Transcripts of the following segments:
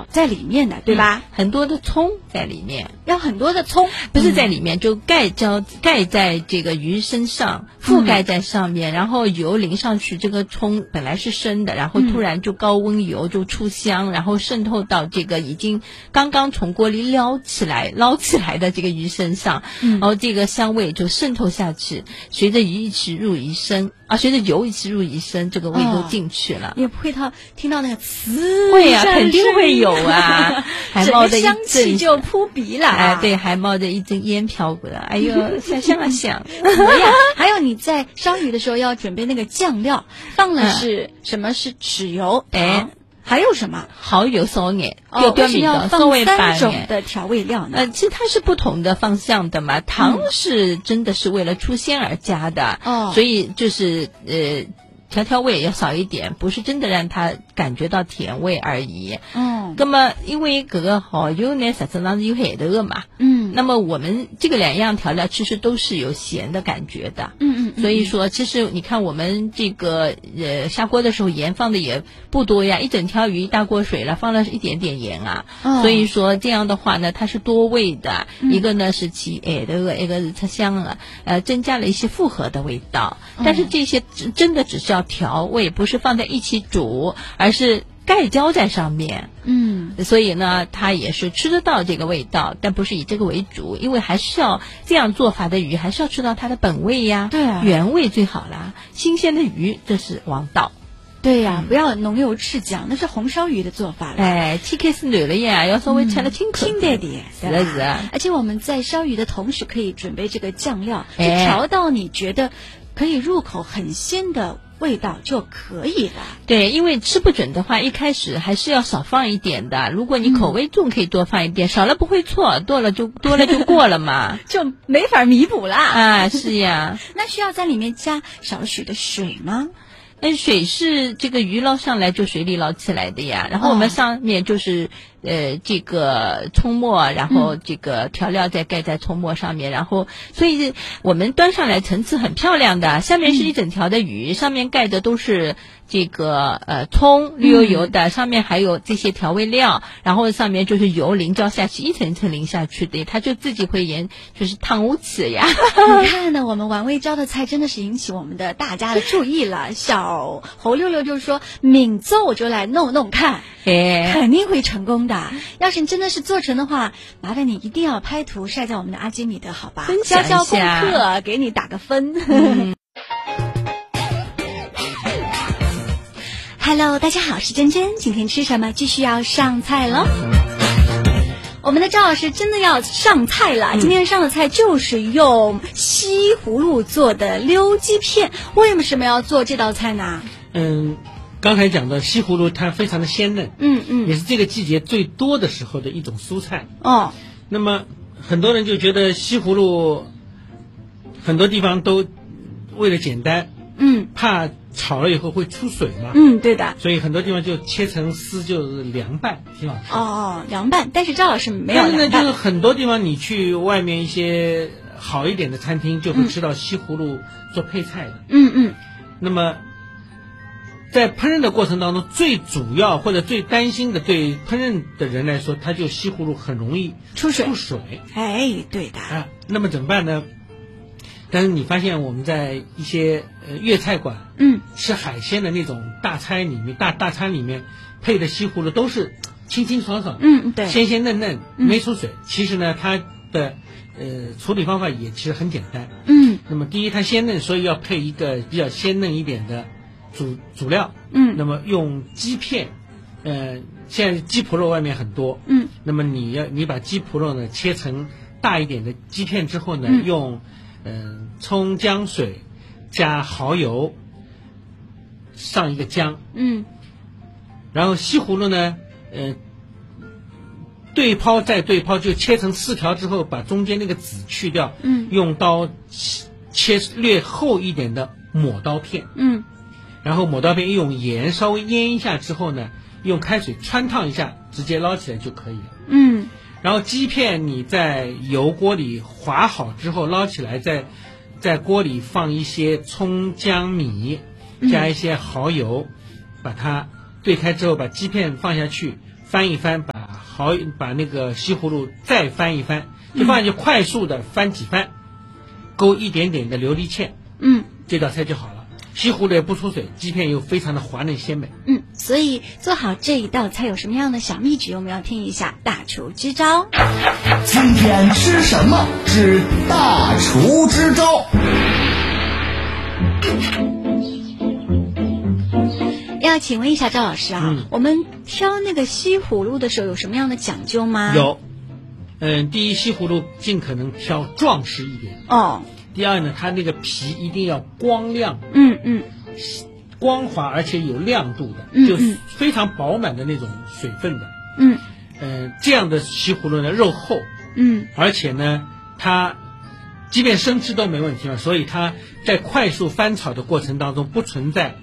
料在里面的，对吧？ 很多的葱在里面， 要很多的葱， 不是在里面，就盖在这个鱼身上，覆盖在上面，然后油淋上去。这个葱本来是生的，然后突然就高温油就出香，然后渗透到这个已经刚刚从锅里捞起来的这个鱼身上，然后这个香味就渗透下去，随着鱼一起入鱼身啊，随着油一起入鱼身，这个味都进去了。 也不会听到那个呲， 会啊，肯定会有啊，还冒着一阵香气就扑鼻了。 哎，对，还冒着一阵烟飘过来，哎呦，香啊香！ 还有你在烧鱼的时候要准备那个酱料，放了是什么？是豉油， 哎。 还有什么？ 蚝油烧眼， 为什么要放3种眼的调味料呢？ 其实它是不同的方向的嘛。糖是真的是为了出鲜而加的，所以就是调味要少一点，不是真的让它感觉到甜味而已。那么因为这个蚝油呢，实质上是有海头的嘛。那么我们这个2样调料其实都是有咸的感觉的。所以说，其实你看我们这个下锅的时候盐放的也不多呀，一整条鱼一大锅水了，放了一点点盐啊。所以说这样的话呢，它是多味的，一个呢是起海头的，一个是出香了，增加了一些复合的味道。但是这些真的只是要调味，不是放在一起煮，而是盖浇在上面。所以呢它也是吃得到这个味道，但不是以这个为主，因为还是要这样做法的鱼还是要吃到它的本味呀。 对啊， 原味最好啦，新鲜的鱼这是王道。 对呀，不要浓油赤酱，那是红烧鱼的做法了。 哎，天开始暖了呀，要稍微吃了清淡点。 是的是的。 而且我们在烧鱼的同时可以准备这个酱料，就调到你觉得可以入口很鲜的味道就可以了。 对，因为吃不准的话，一开始还是要少放一点的。如果你口味重，可以多放一点，少了不会错，多了就过了嘛， 就没法弥补啦。 啊，是呀。 那需要在里面加少许的水吗？ 水是这个鱼捞上来就水里捞起来的呀，然后我们上面就是这个葱末，然后这个调料再盖在葱末上面，然后所以我们端上来层次很漂亮的，下面是一整条的鱼，上面盖的都是这个葱绿油油的，上面还有这些调味料，然后上面就是油淋浇下去，一层一层淋下去的，它就自己会就是烫乌起呀。 你看呢，我们玩味教的菜真的是引起我们的大家的注意了。小侯六六就说敏奏我就来弄看，肯定会成功的。要是你真的是做成的话，麻烦你一定要拍图晒在我们的阿基米德，好吧？交交功课，给你打个分。Hello， 大家好，我是珍珍，今天吃什么？继续要上菜喽。我们的赵老师真的要上菜了，今天上的菜就是用西葫芦做的溜鸡片。为什么要做这道菜呢？ 刚才讲的西葫芦它非常的鲜嫩，也是这个季节最多的时候的一种蔬菜。那么很多人就觉得西葫芦很多地方都为了简单，怕炒了以后会出水嘛， 对的， 所以很多地方就切成丝，就是凉拌，挺好吃。 凉拌，但是赵老师没有凉拌。 但是呢，就是很多地方你去外面一些好一点的餐厅，就会吃到西葫芦做配菜的。那么在烹饪的过程当中，最主要或者最担心的，对烹饪的人来说，它就西葫芦很容易出水。 哎，对的。 那么怎么办呢？但是你发现我们在一些粤菜馆，吃海鲜的那种大餐里面，大餐里面配的西葫芦都是清清爽爽， 对， 鲜鲜嫩嫩，没出水。其实呢，它的处理方法也其实很简单。那么第一，它鲜嫩，所以要配一个比较鲜嫩一点的主料。那么用鸡片，现在鸡脯肉外面很多，那么你把鸡脯肉呢切成大一点的鸡片之后呢，用葱姜水加蚝油上一个姜，然后西葫芦呢，对抛再对抛，就切成4条之后，把中间那个籽去掉，用刀切略厚一点的抹刀片，然后抹刀片用盐稍微腌一下之后呢，用开水汆烫一下，直接捞起来就可以了。然后鸡片你在油锅里划好之后捞起来，在锅里放一些葱姜米，加一些蚝油，把它对开之后，把鸡片放下去，翻一翻，把把那个西葫芦再翻一翻，就放下去快速的翻几翻，勾一点点的琉璃芡，这道菜就好了。西葫芦也不出水，鸡片又非常的滑嫩鲜美。 所以做好这一道菜有什么样的小秘诀？我们要听一下大厨支招。 今天吃什么？之大厨支招。 要请问一下赵老师啊，我们挑那个西葫芦的时候有什么样的讲究吗？ 有，第一，西葫芦尽可能挑壮实一点。第二呢，它那个皮一定要光亮，光滑而且有亮度的，就非常饱满的那种水分的，这样的西葫芦呢肉厚，而且呢它即便生吃都没问题嘛，所以它在快速翻炒的过程当中不存在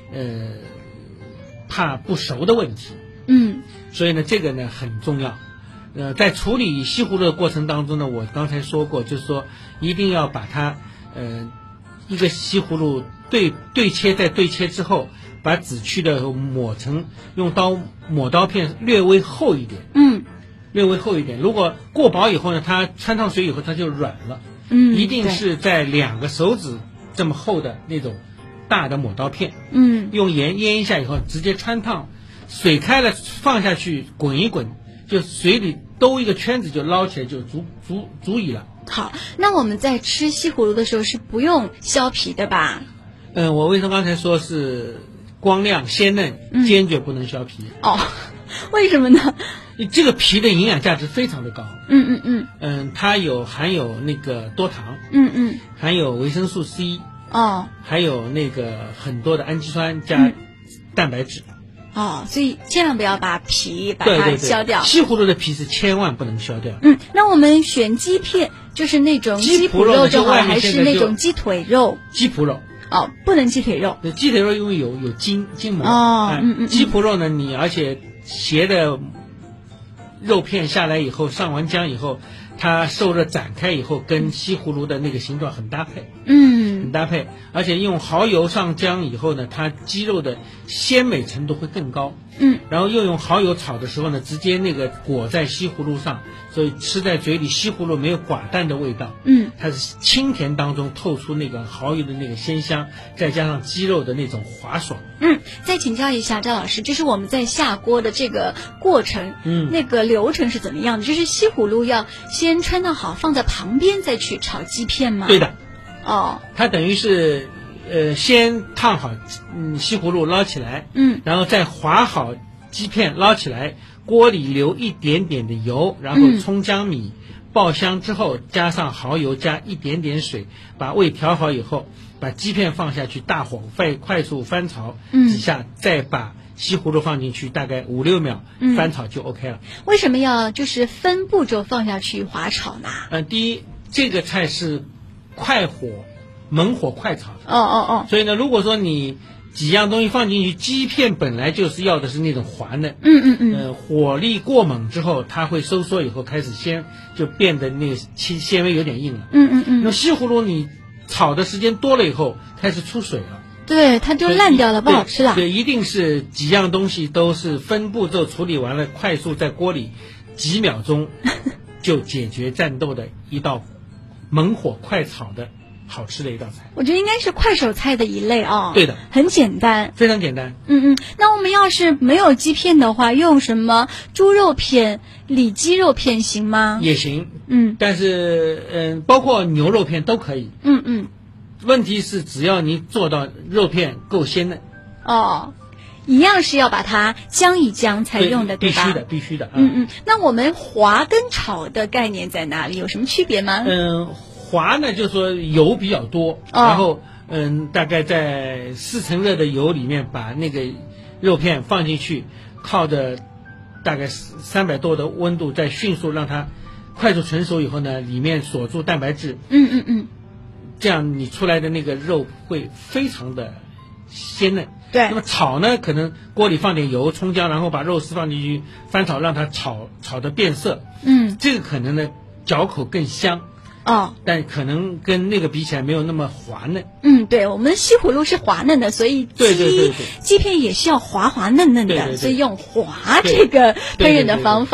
怕不熟的问题，所以呢这个呢很重要。在处理西葫芦的过程当中呢，我刚才说过，就是说一定要把它一个西葫芦对切，在对切之后，把籽去的抹成用抹刀片略微厚一点，略微厚一点。如果过薄以后呢，它穿烫水以后它就软了，一定是在2个手指这么厚的那种大的抹刀片，用盐腌一下以后直接穿烫，水开了放下去滚一滚，就水里兜一个圈子就捞起来就足以了。 好，那我们在吃西葫芦的时候是不用削皮的吧？ 我为什么刚才说是光亮鲜嫩，坚决不能削皮？ 为什么呢？ 这个皮的营养价值非常的高。它含有那个多糖，含有维生素 C，还有那个很多的氨基酸加蛋白质。 所以千万不要把皮把它削掉。 西葫芦的皮是千万不能削掉。 那我们选鸡片，就是那种鸡脯肉就好，还是那种鸡腿肉？ 鸡脯肉。 不能鸡腿肉。 鸡腿肉因为有筋膜。鸡脯肉呢，而且斜的肉片下来以后，上完浆以后，它受热展开以后，跟西葫芦的那个形状很搭配。很搭配，而且用蚝油上浆以后呢，它鸡肉的鲜美程度会更高。然后又用蚝油炒的时候呢，直接那个裹在西葫芦上，所以吃在嘴里，西葫芦没有寡淡的味道。它是清甜当中透出那个蚝油的那个鲜香，再加上鸡肉的那种滑爽。 再请教一下赵老师，就是我们在下锅的这个过程，那个流程是怎么样的？就是西葫芦要先穿烫好，放在旁边再去炒鸡片吗？ 对的。它等于是先烫好西葫芦捞起来，然后再划好鸡片捞起来，锅里留一点点的油，然后葱姜米爆香之后，加上蚝油，加一点点水，把味调好以后，把鸡片放下去，大火快速翻炒几下，再把西葫芦放进去，大概5-6秒翻炒就 OK 了。 为什么要就是分步骤放下去划炒呢？ 第一，这个菜是快火猛火快炒的。所以呢，如果说你几样东西放进去，鸡片本来就是要的是那种滑嫩，火力过猛之后，它会收缩以后开始就变得那个纤维有点硬了。那西葫芦你炒的时间多了以后，开始出水了。 对，它就烂掉了，不好吃了。 对，一定是几样东西都是分步骤处理完了，快速在锅里几秒钟就解决战斗的一道猛火快炒的好吃的一道菜。 我觉得应该是快手菜的一类啊。 对的， 很简单， 非常简单。 那我们要是没有鸡片的话，用什么猪肉片、里脊肉片行吗？ 也行。但是包括牛肉片都可以。问题是只要你做到肉片够鲜嫩。 一样是要把它姜一姜才用的，对吧？ 必须的。 那我们滑跟炒的概念在哪里？有什么区别吗？ 滑呢，就是说油比较多，然后大概在4成热的油里面把那个肉片放进去，靠着大概300多的温度，再迅速让它快速成熟以后呢，里面锁住蛋白质。这样你出来的那个肉会非常的鲜嫩。 对。 那么炒呢，可能锅里放点油、葱姜，然后把肉丝放进去翻炒，让它炒得变色。这个可能呢嚼口更香。但可能跟那个比起来没有那么滑嫩。 对，我们西葫芦是滑嫩的，所以鸡片也是要滑嫩的，所以用滑这个烹饪的方法。